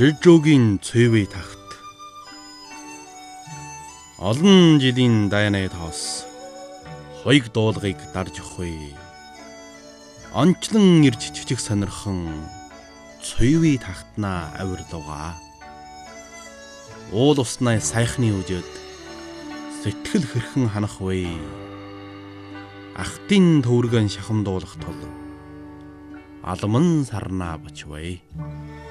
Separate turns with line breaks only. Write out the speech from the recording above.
Шижүүгийн цэвэй тагт. Олон жилийн дайны тоос хоёг дуулгыг дарж өгөхгүй. Ончлон ирж чичиг сонирхон цэвэй тагтнаа авирлуугаа. Уул уснаа сайхны үжид сэтгэл хэрхэн ханах вэ? Ахтын төвөргөн шахамдуулах тул алман сарнаа бочвэ.